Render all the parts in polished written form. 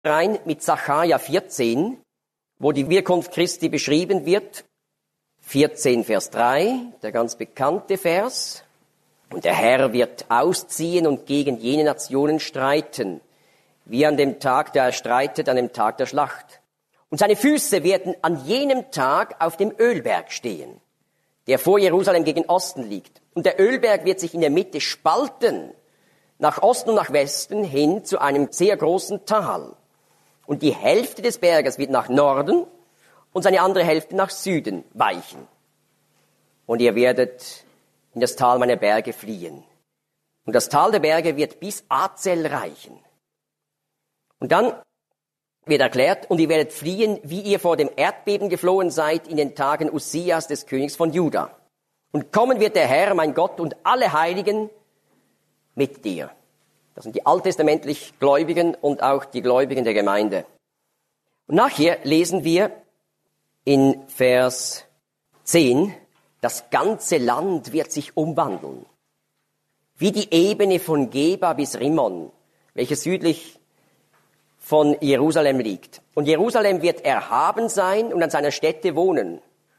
rein mit Sacharja 14, wo die Wiederkunft Christi beschrieben wird. 14, Vers 3, der ganz bekannte Vers. Und der Herr wird ausziehen und gegen jene Nationen streiten, wie an dem Tag, da er streitet, an dem Tag der Schlacht. Und seine Füße werden an jenem Tag auf dem Ölberg stehen, der vor Jerusalem gegen Osten liegt. Und der Ölberg wird sich in der Mitte spalten, nach Osten und nach Westen hin zu einem sehr großen Tal. Und die Hälfte des Berges wird nach Norden und seine andere Hälfte nach Süden weichen. Und ihr werdet in das Tal meiner Berge fliehen. Und das Tal der Berge wird bis Azel reichen. Und dann wird erklärt, und ihr werdet fliehen, wie ihr vor dem Erdbeben geflohen seid in den Tagen Ussias, des Königs von Juda. Und kommen wird der Herr, mein Gott, und alle Heiligen mit dir. Das sind die alttestamentlich Gläubigen und auch die Gläubigen der Gemeinde. Und nachher lesen wir in Vers 10, das ganze Land wird sich umwandeln. Wie die Ebene von Geba bis Rimmon, welche südlich von Jerusalem liegt. Und Jerusalem wird erhaben sein und an seiner Stätte wohnen.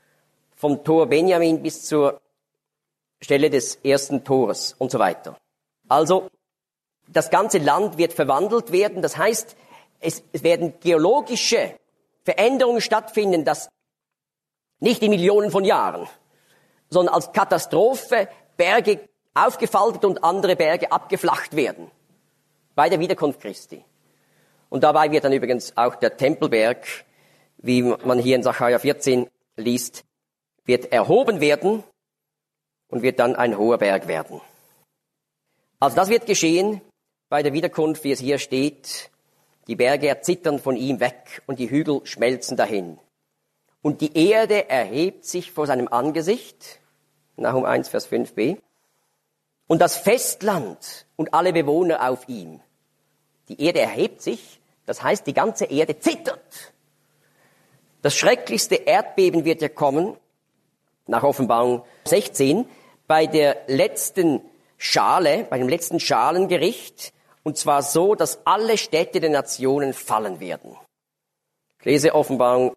Vom Tor Benjamin bis zur Stelle des ersten Tores und so weiter. Also, das ganze Land wird verwandelt werden. Das heißt, es werden geologische Veränderungen stattfinden, das nicht in Millionen von Jahren, sondern als Katastrophe Berge aufgefaltet und andere Berge abgeflacht werden. Bei der Wiederkunft Christi. Und dabei wird dann übrigens auch der Tempelberg, wie man hier in Sacharja 14 liest, wird erhoben werden und wird dann ein hoher Berg werden. Also das wird geschehen bei der Wiederkunft, wie es hier steht. Die Berge erzittern von ihm weg und die Hügel schmelzen dahin. Und die Erde erhebt sich vor seinem Angesicht, Nahum 1, Vers 5b, und das Festland und alle Bewohner auf ihm. Die Erde erhebt sich, das heißt, die ganze Erde zittert. Das schrecklichste Erdbeben wird ja kommen, nach Offenbarung 16, bei der letzten Schale, bei dem letzten Schalengericht, und zwar so, dass alle Städte der Nationen fallen werden. Ich lese Offenbarung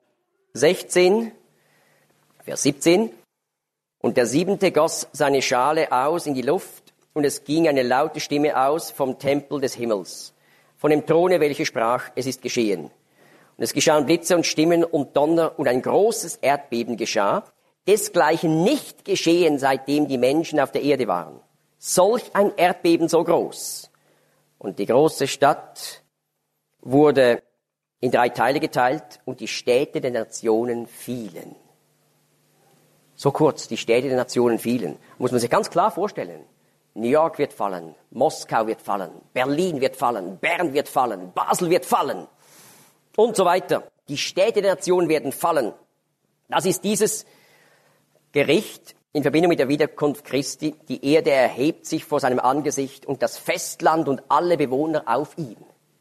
16, Vers 17. Und der Siebente goss seine Schale aus in die Luft, und es ging eine laute Stimme aus vom Tempel des Himmels, von dem Throne, welche sprach, es ist geschehen. Und es geschahen Blitze und Stimmen und Donner, und ein großes Erdbeben geschah, desgleichen nicht geschehen, seitdem die Menschen auf der Erde waren. Solch ein Erdbeben so groß. Und die große Stadt wurde in 3 Teile geteilt, und die Städte der Nationen fielen. So kurz, die Städte der Nationen fielen. Muss man sich ganz klar vorstellen. New York wird fallen, Moskau wird fallen, Berlin wird fallen, Bern wird fallen, Basel wird fallen und so weiter. Die Städte der Nationen werden fallen. Das ist dieses Gericht in Verbindung mit der Wiederkunft Christi. Die Erde erhebt sich vor seinem Angesicht und das Festland und alle Bewohner auf ihm.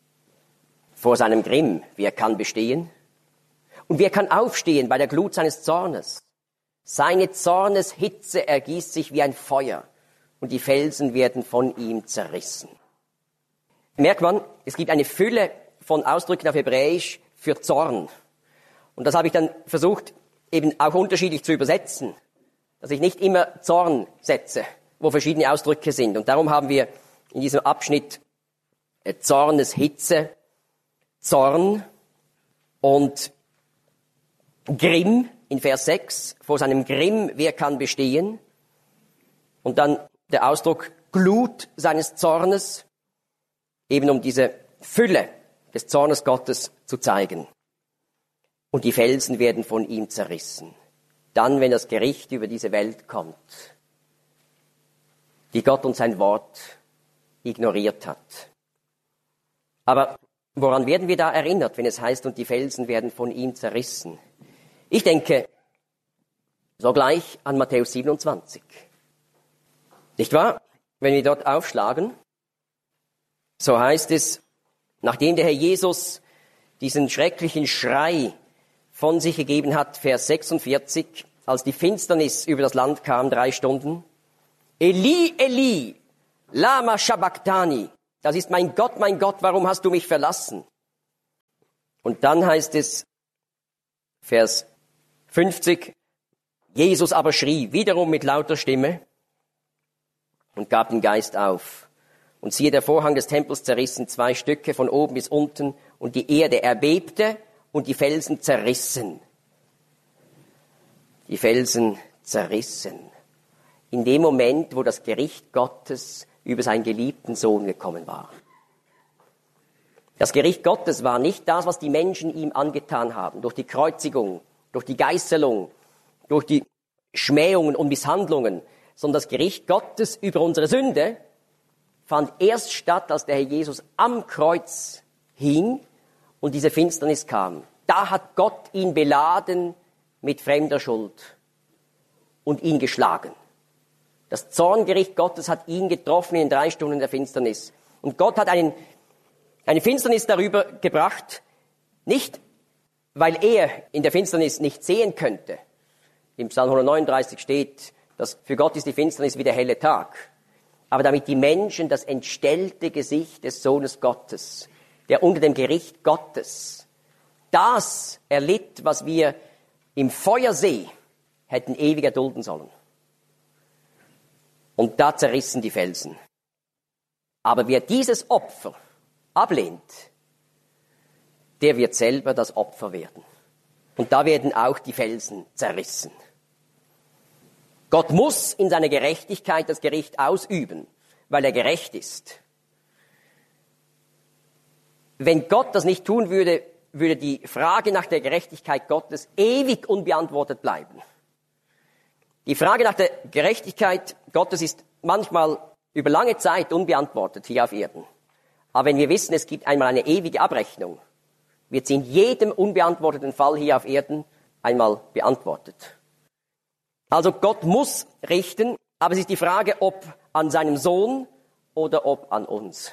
Vor seinem Grimm, wer kann bestehen? Und wer kann aufstehen bei der Glut seines Zornes? Seine Zorneshitze ergießt sich wie ein Feuer, und die Felsen werden von ihm zerrissen. Merkt man, es gibt eine Fülle von Ausdrücken auf Hebräisch für Zorn. Und das habe ich dann versucht, eben auch unterschiedlich zu übersetzen, dass ich nicht immer Zorn setze, wo verschiedene Ausdrücke sind. Und darum haben wir in diesem Abschnitt Zorneshitze, Zorn und Grimm in Vers 6. Vor seinem Grimm, wer kann bestehen? Und dann der Ausdruck Glut seines Zornes, eben um diese Fülle des Zornes Gottes zu zeigen. Und die Felsen werden von ihm zerrissen. Dann, wenn das Gericht über diese Welt kommt, die Gott und sein Wort ignoriert hat. Aber woran werden wir da erinnert, wenn es heißt, und die Felsen werden von ihm zerrissen? Ich denke sogleich an Matthäus 27. Nicht wahr? Wenn wir dort aufschlagen, so heißt es, nachdem der Herr Jesus diesen schrecklichen Schrei von sich gegeben hat, Vers 46, als die Finsternis über das Land kam, 3 Stunden, Eli, Eli, lama sabachthani, das ist mein Gott, warum hast du mich verlassen? Und dann heißt es, Vers 50, Jesus aber schrie wiederum mit lauter Stimme und gab den Geist auf. Und siehe, der Vorhang des Tempels zerriss in 2 Stücke von oben bis unten und die Erde erbebte und die Felsen zerrissen. Die Felsen zerrissen. In dem Moment, wo das Gericht Gottes über seinen geliebten Sohn gekommen war. Das Gericht Gottes war nicht das, was die Menschen ihm angetan haben, durch die Kreuzigung, durch die Geißelung, durch die Schmähungen und Misshandlungen, sondern das Gericht Gottes über unsere Sünde fand erst statt, als der Herr Jesus am Kreuz hing und diese Finsternis kam. Da hat Gott ihn beladen mit fremder Schuld und ihn geschlagen. Das Zorngericht Gottes hat ihn getroffen in 3 Stunden der Finsternis. Und Gott hat eine Finsternis darüber gebracht, nicht weil er in der Finsternis nicht sehen könnte. Im Psalm 139 steht, dass für Gott ist die Finsternis wie der helle Tag. Aber damit die Menschen das entstellte Gesicht des Sohnes Gottes, der unter dem Gericht Gottes, das erlitt, was wir im Feuersee hätten ewig erdulden sollen. Und da zerrissen die Felsen. Aber wer dieses Opfer ablehnt, der wird selber das Opfer werden. Und da werden auch die Felsen zerrissen. Gott muss in seiner Gerechtigkeit das Gericht ausüben, weil er gerecht ist. Wenn Gott das nicht tun würde, würde die Frage nach der Gerechtigkeit Gottes ewig unbeantwortet bleiben. Die Frage nach der Gerechtigkeit Gottes ist manchmal über lange Zeit unbeantwortet hier auf Erden. Aber wenn wir wissen, es gibt einmal eine ewige Abrechnung, wird sie in jedem unbeantworteten Fall hier auf Erden einmal beantwortet. Also Gott muss richten, aber es ist die Frage, ob an seinem Sohn oder ob an uns.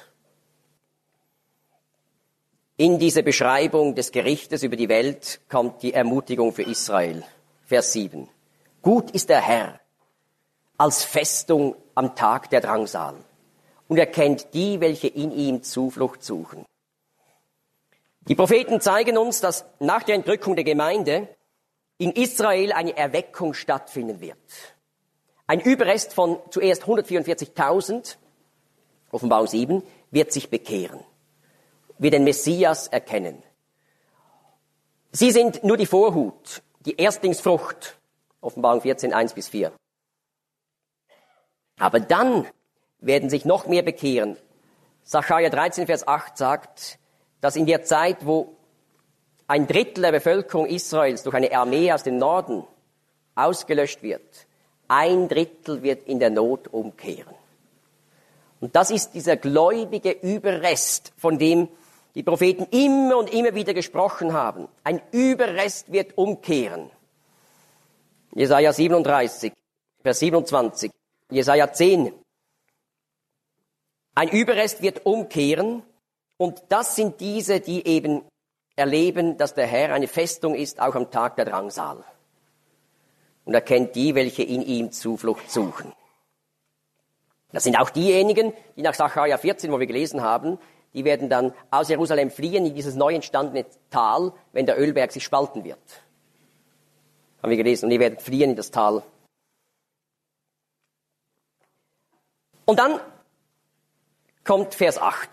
In diese Beschreibung des Gerichtes über die Welt kommt die Ermutigung für Israel. Vers 7. Gut ist der Herr als Festung am Tag der Drangsal und er kennt die, welche in ihm Zuflucht suchen. Die Propheten zeigen uns, dass nach der Entrückung der Gemeinde in Israel eine Erweckung stattfinden wird. Ein Überrest von zuerst 144.000, Offenbarung 7, wird sich bekehren, wird den Messias erkennen. Sie sind nur die Vorhut, die Erstlingsfrucht, Offenbarung 14, 1-4. Aber dann werden sich noch mehr bekehren. Sacharja 13, Vers 8 sagt, dass in der Zeit, wo 1/3 der Bevölkerung Israels durch eine Armee aus dem Norden ausgelöscht wird, 1/3 wird in der Not umkehren. Und das ist dieser gläubige Überrest, von dem die Propheten immer und immer wieder gesprochen haben. Ein Überrest wird umkehren. Jesaja 37, Vers 27, Jesaja 10. Ein Überrest wird umkehren und das sind diese, die eben erleben, dass der Herr eine Festung ist, auch am Tag der Drangsal. Und er kennt die, welche in ihm Zuflucht suchen. Das sind auch diejenigen, die nach Sacharja 14, wo wir gelesen haben, die werden dann aus Jerusalem fliehen in dieses neu entstandene Tal, wenn der Ölberg sich spalten wird. Haben wir gelesen. Und die werden fliehen in das Tal. Und dann kommt Vers 8.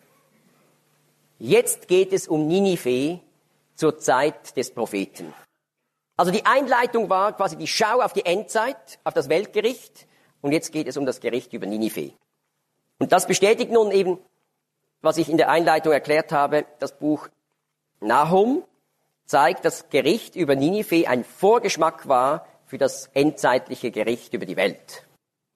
Jetzt geht es um Ninive zur Zeit des Propheten. Also die Einleitung war quasi die Schau auf die Endzeit, auf das Weltgericht. Und jetzt geht es um das Gericht über Ninive. Und das bestätigt nun eben, was ich in der Einleitung erklärt habe, das Buch Nahum zeigt, dass Gericht über Ninive ein Vorgeschmack war für das endzeitliche Gericht über die Welt.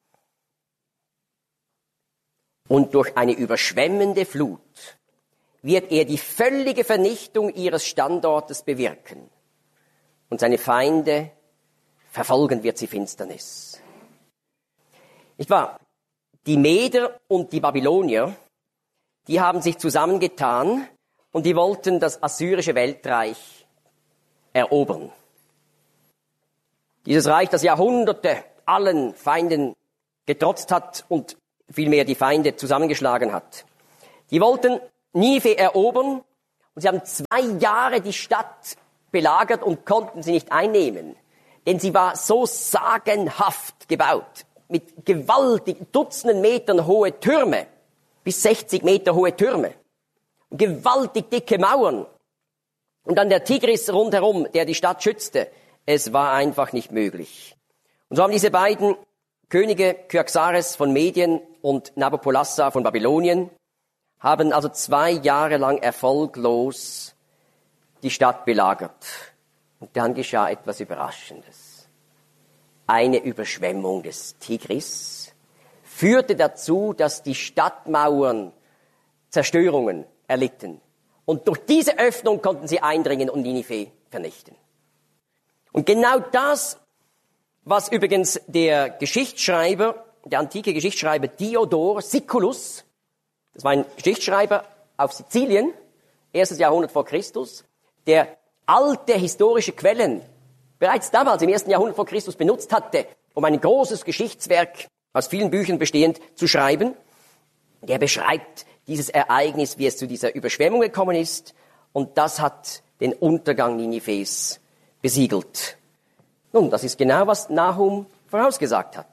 Und durch eine überschwemmende Flut wird er die völlige Vernichtung ihres Standortes bewirken. Und seine Feinde verfolgen wird sie Finsternis. Nicht wahr? Die Meder und die Babylonier, die haben sich zusammengetan und die wollten das assyrische Weltreich erobern. Dieses Reich, das Jahrhunderte allen Feinden getrotzt hat und vielmehr die Feinde zusammengeschlagen hat. Die wollten Ninive erobern Und sie haben 2 Jahre die Stadt belagert und konnten sie nicht einnehmen. Denn sie war so sagenhaft gebaut. Mit gewaltigen Dutzenden Metern hohe Türme. Bis 60 Meter hohe Türme. Und gewaltig dicke Mauern. Und dann der Tigris rundherum, der die Stadt schützte. Es war einfach nicht möglich. Und so haben diese beiden Könige, Kyaxares von Medien und Nabopolassar von Babylonien, haben also 2 Jahre lang erfolglos die Stadt belagert. Und dann geschah etwas Überraschendes. Eine Überschwemmung des Tigris führte dazu, dass die Stadtmauern Zerstörungen erlitten. Und durch diese Öffnung konnten sie eindringen und Ninive vernichten. Und genau das, was übrigens der Geschichtsschreiber, der antike Geschichtsschreiber Diodor Siculus, das war ein Geschichtsschreiber auf Sizilien, 1. Jahrhundert vor Christus, der alte historische Quellen bereits damals im 1. Jahrhundert vor Christus benutzt hatte, um ein großes Geschichtswerk aus vielen Büchern bestehend zu schreiben. Der beschreibt dieses Ereignis, wie es zu dieser Überschwemmung gekommen ist, und das hat den Untergang Ninives besiegelt. Nun, das ist genau, was Nahum vorausgesagt hat.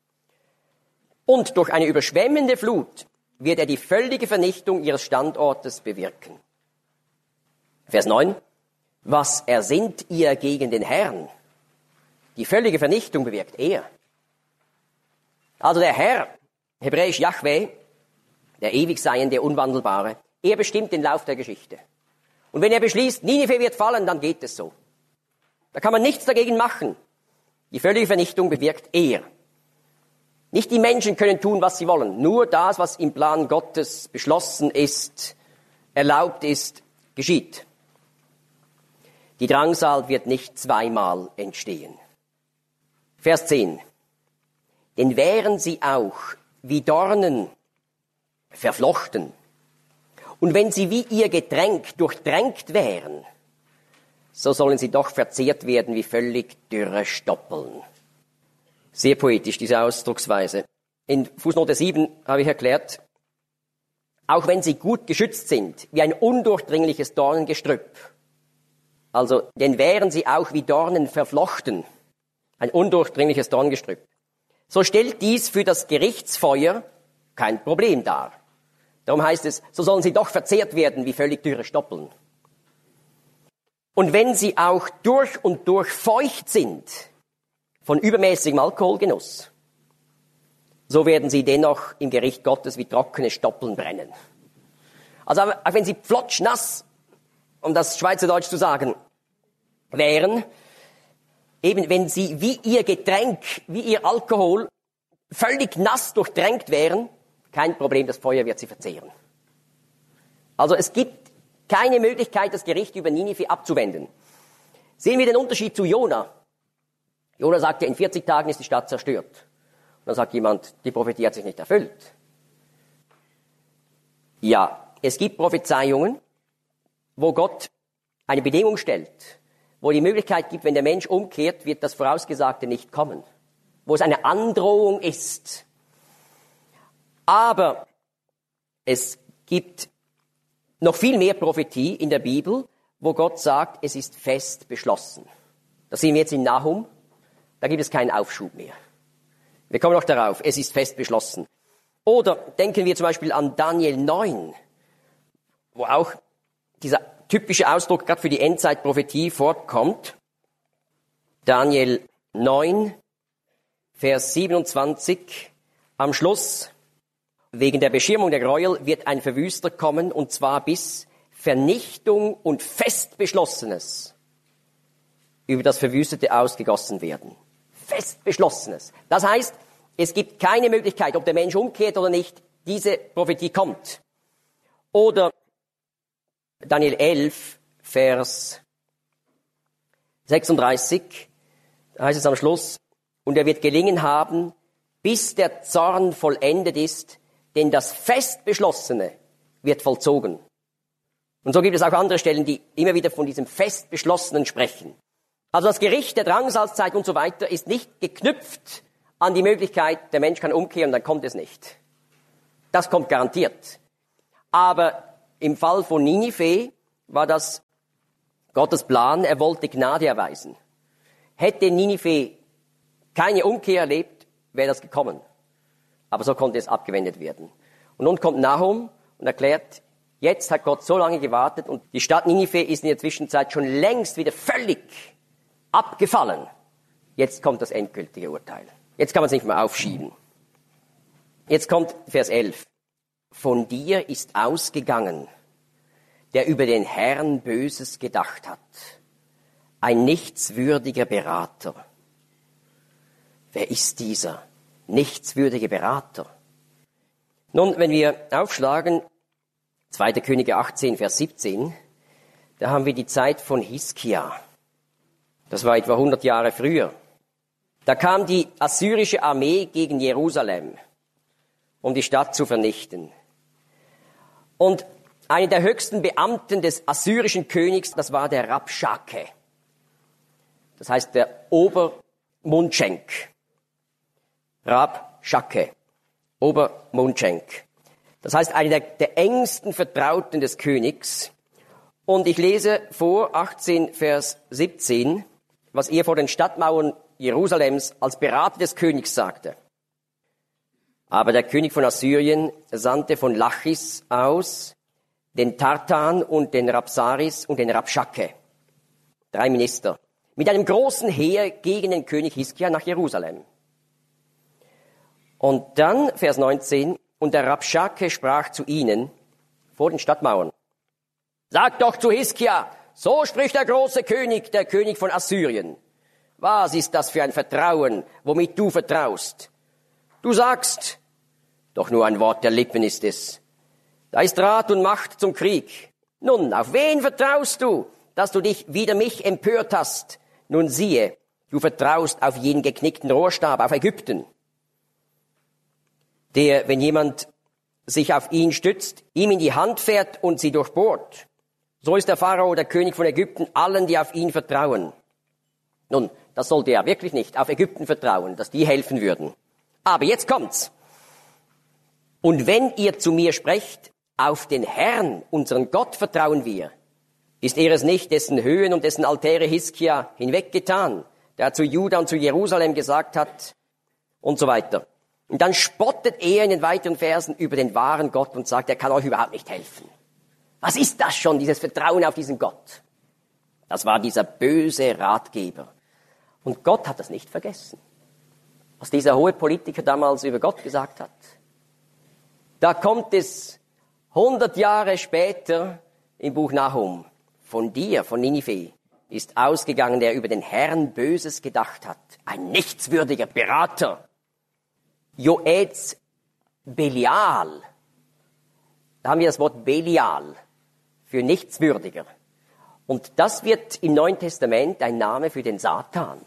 Und durch eine überschwemmende Flut wird er die völlige Vernichtung ihres Standortes bewirken. Vers 9. Was ersinnt ihr gegen den Herrn? Die völlige Vernichtung bewirkt er. Also der Herr, hebräisch Jahwe, der Ewigseiende, der Unwandelbare, er bestimmt den Lauf der Geschichte. Und wenn er beschließt, Ninive wird fallen, dann geht es so. Da kann man nichts dagegen machen. Die völlige Vernichtung bewirkt er. Nicht die Menschen können tun, was sie wollen. Nur das, was im Plan Gottes beschlossen ist, erlaubt ist, geschieht. Die Drangsal wird nicht zweimal entstehen. Vers 10. Denn wären sie auch wie Dornen verflochten und wenn sie wie ihr Getränk durchtränkt wären, so sollen sie doch verzehrt werden wie völlig dürre Stoppeln. Sehr poetisch, diese Ausdrucksweise. In Fußnote 7 habe ich erklärt, auch wenn sie gut geschützt sind, wie ein undurchdringliches Dornengestrüpp, also, denn wären sie auch wie Dornen verflochten, ein undurchdringliches Dornengestrüpp, so stellt dies für das Gerichtsfeuer kein Problem dar. Darum heißt es, so sollen sie doch verzehrt werden wie völlig dürre Stoppeln. Und wenn sie auch durch und durch feucht sind von übermäßigem Alkoholgenuss, so werden sie dennoch im Gericht Gottes wie trockene Stoppeln brennen. Also auch wenn sie flotschnass, um das Schweizerdeutsch zu sagen, wären, eben wenn sie wie ihr Getränk, wie ihr Alkohol völlig nass durchtränkt wären, kein Problem, das Feuer wird sie verzehren. Also es gibt keine Möglichkeit, das Gericht über Ninive abzuwenden. Sehen wir den Unterschied zu Jona. Jona sagte, in 40 Tagen ist die Stadt zerstört. Und dann sagt jemand, die Prophetie hat sich nicht erfüllt. Ja, es gibt Prophezeiungen, wo Gott eine Bedingung stellt, wo die Möglichkeit gibt, wenn der Mensch umkehrt, wird das Vorausgesagte nicht kommen. Wo es eine Androhung ist. Aber es gibt noch viel mehr Prophetie in der Bibel, wo Gott sagt, es ist fest beschlossen. Das sehen wir jetzt in Nahum. Da gibt es keinen Aufschub mehr. Wir kommen noch darauf, es ist fest beschlossen. Oder denken wir zum Beispiel an Daniel 9, wo auch dieser typische Ausdruck gerade für die Endzeitprophetie vorkommt. Daniel 9, Vers 27, am Schluss, wegen der Beschirmung der Gräuel wird ein Verwüster kommen, und zwar bis Vernichtung und Festbeschlossenes über das Verwüstete ausgegossen werden. Festbeschlossenes. Das heißt, es gibt keine Möglichkeit, ob der Mensch umkehrt oder nicht, diese Prophetie kommt. Oder Daniel 11, Vers 36, da heißt es am Schluss, und er wird gelingen haben, bis der Zorn vollendet ist, denn das Festbeschlossene wird vollzogen. Und so gibt es auch andere Stellen, die immer wieder von diesem Festbeschlossenen sprechen. Also das Gericht der Drangsalzzeit und so weiter ist nicht geknüpft an die Möglichkeit, der Mensch kann umkehren, dann kommt es nicht. Das kommt garantiert. Aber im Fall von Ninive war das Gottes Plan, er wollte Gnade erweisen. Hätte Ninive keine Umkehr erlebt, wäre das gekommen. Aber so konnte es abgewendet werden. Und nun kommt Nahum und erklärt, jetzt hat Gott so lange gewartet und die Stadt Ninive ist in der Zwischenzeit schon längst wieder völlig abgefallen. Jetzt kommt das endgültige Urteil. Jetzt kann man es nicht mehr aufschieben. Jetzt kommt Vers 11. Von dir ist ausgegangen, der über den Herrn Böses gedacht hat. Ein nichtswürdiger Berater. Wer ist dieser nichtswürdige Berater? Nun, wenn wir aufschlagen, 2. Könige 18, Vers 17, da haben wir die Zeit von Hiskia. Das war etwa 100 Jahre früher. Da kam die assyrische Armee gegen Jerusalem, um die Stadt zu vernichten. Und einer der höchsten Beamten des assyrischen Königs, das war der Rabschake. Das heißt der Obermundschenk. Rabschake, Obermundschenk. Das heißt einer der engsten Vertrauten des Königs. Und ich lese vor 18 Vers 17, was er vor den Stadtmauern Jerusalems als Berater des Königs sagte. Aber der König von Assyrien sandte von Lachis aus den Tartan und den Rabsaris und den Rabschake, 3 Minister, mit einem großen Heer gegen den König Hiskia nach Jerusalem. Und dann, Vers 19, und der Rabschake sprach zu ihnen vor den Stadtmauern, sagt doch zu Hiskia, so spricht der große König, der König von Assyrien. Was ist das für ein Vertrauen, womit du vertraust? Du sagst, doch nur ein Wort der Lippen ist es. Da ist Rat und Macht zum Krieg. Nun, auf wen vertraust du, dass du dich wider mich empört hast? Nun siehe, du vertraust auf jeden geknickten Rohrstab, auf Ägypten, der, wenn jemand sich auf ihn stützt, ihm in die Hand fährt und sie durchbohrt. So ist der Pharao, der König von Ägypten, allen, die auf ihn vertrauen. Nun, das sollte er wirklich nicht auf Ägypten vertrauen, dass die helfen würden. Aber jetzt kommt's. Und wenn ihr zu mir sprecht, auf den Herrn, unseren Gott, vertrauen wir, ist er es nicht, dessen Höhen und dessen Altäre Hiskia hinweggetan, der zu Juda und zu Jerusalem gesagt hat und so weiter. Und dann spottet er in den weiteren Versen über den wahren Gott und sagt, er kann euch überhaupt nicht helfen. Was ist das schon, dieses Vertrauen auf diesen Gott? Das war dieser böse Ratgeber. Und Gott hat das nicht vergessen, was dieser hohe Politiker damals über Gott gesagt hat. Da kommt es 100 Jahre später im Buch Nahum. Von dir, von Ninive, ist ausgegangen, der über den Herrn Böses gedacht hat. Ein nichtswürdiger Berater. Joez Belial. Da haben wir das Wort Belial für nichtswürdiger. Und das wird im Neuen Testament ein Name für den Satan.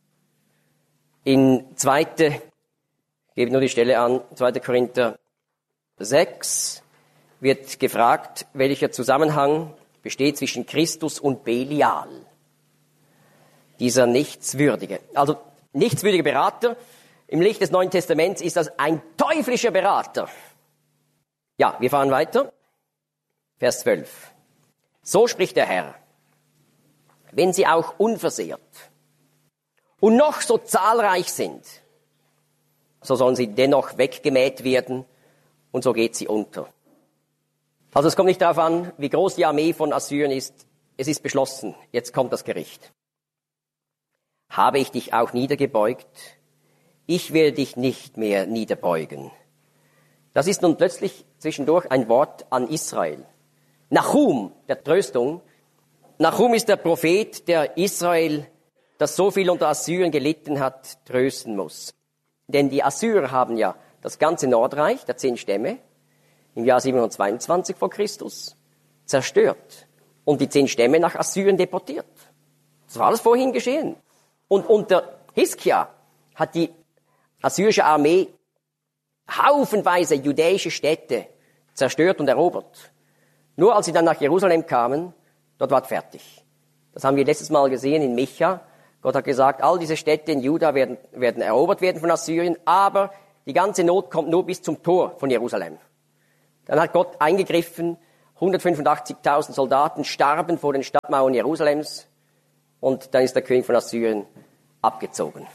In 2. gebe nur die Stelle an, 2. Korinther 6 wird gefragt, welcher Zusammenhang besteht zwischen Christus und Belial. Dieser nichtswürdige. Also nichtswürdige Berater, im Licht des Neuen Testaments ist das ein teuflischer Berater. Ja, wir fahren weiter. Vers 12. So spricht der Herr, wenn sie auch unversehrt und noch so zahlreich sind, so sollen sie dennoch weggemäht werden und so geht sie unter. Also es kommt nicht darauf an, wie groß die Armee von Assyrien ist. Es ist beschlossen, jetzt kommt das Gericht. Habe ich dich auch niedergebeugt? Ich werde dich nicht mehr niederbeugen. Das ist nun plötzlich zwischendurch ein Wort an Israel. Nahum, der Tröstung. Nahum ist der Prophet, der Israel, das so viel unter Assyrien gelitten hat, trösten muss. Denn die Assyrer haben ja das ganze Nordreich der 10 Stämme im Jahr 722 vor Christus zerstört und die 10 Stämme nach Assyrien deportiert. Das war alles vorhin geschehen. Und unter Hiskia hat die assyrische Armee haufenweise judäische Städte zerstört und erobert. Nur als sie dann nach Jerusalem kamen, dort war es fertig. Das haben wir letztes Mal gesehen in Micha. Gott hat gesagt, all diese Städte in Juda werden erobert werden von Assyrien, aber die ganze Not kommt nur bis zum Tor von Jerusalem. Dann hat Gott eingegriffen 185.000 Soldaten starben vor den Stadtmauern Jerusalems und dann ist der König von Assyrien abgezogen.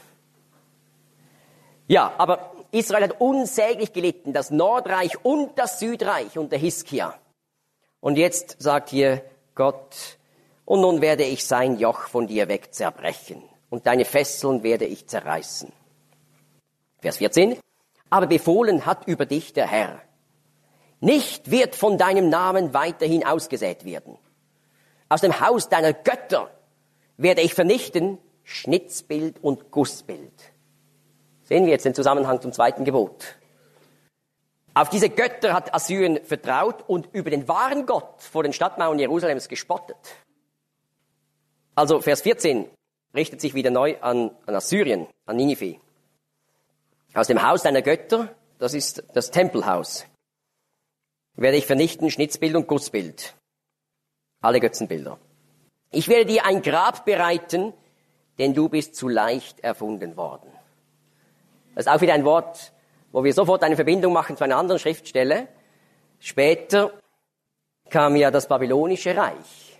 Ja, aber Israel hat unsäglich gelitten, das Nordreich und das Südreich unter Hiskia. Und jetzt sagt hier Gott, und nun werde ich sein Joch von dir weg zerbrechen und deine Fesseln werde ich zerreißen. Vers 14. Aber befohlen hat über dich der Herr. Nicht wird von deinem Namen weiterhin ausgesät werden. Aus dem Haus deiner Götter werde ich vernichten Schnitzbild und Gussbild. Sehen wir jetzt den Zusammenhang zum zweiten Gebot. Auf diese Götter hat Assyrien vertraut und über den wahren Gott vor den Stadtmauern Jerusalems gespottet. Also Vers 14 richtet sich wieder neu an Assyrien, an Ninive. Aus dem Haus deiner Götter, das ist das Tempelhaus, werde ich vernichten Schnitzbild und Gussbild. Alle Götzenbilder. Ich werde dir ein Grab bereiten, denn du bist zu leicht erfunden worden. Das ist auch wieder ein Wort, wo wir sofort eine Verbindung machen zu einer anderen Schriftstelle. Später kam ja das babylonische Reich.